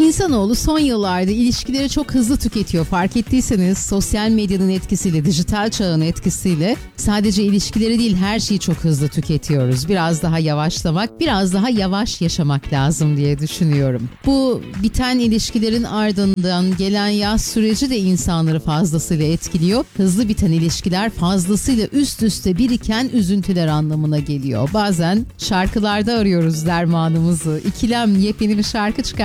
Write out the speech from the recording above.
İnsanoğlu son yıllarda ilişkileri çok hızlı tüketiyor. Fark ettiyseniz sosyal medyanın etkisiyle, dijital çağın etkisiyle sadece ilişkileri değil her şeyi çok hızlı tüketiyoruz. Biraz daha yavaşlamak, biraz daha yavaş yaşamak lazım diye düşünüyorum. Bu biten ilişkilerin ardından gelen yaz süreci de insanları fazlasıyla etkiliyor. Hızlı biten ilişkiler fazlasıyla üst üste biriken üzüntüler anlamına geliyor. Bazen şarkılarda arıyoruz dermanımızı. İkilem yepyeni bir şarkı çıkar.